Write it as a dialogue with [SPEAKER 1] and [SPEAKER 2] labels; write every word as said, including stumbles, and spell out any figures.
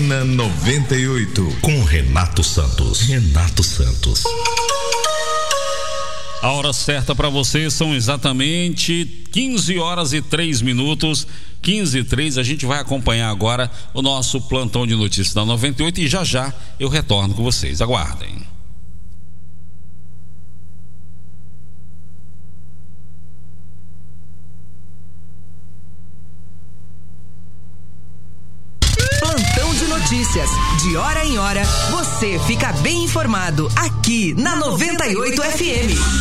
[SPEAKER 1] na noventa e oito.
[SPEAKER 2] Com Renato Santos. Renato Santos.
[SPEAKER 3] A hora certa para você são exatamente quinze horas e três minutos. quinze e três. A gente vai acompanhar agora o nosso plantão de notícias da noventa e oito e já já eu retorno com vocês. Aguardem.
[SPEAKER 4] Plantão de notícias. De hora em hora, você fica bem informado aqui na noventa e oito F M.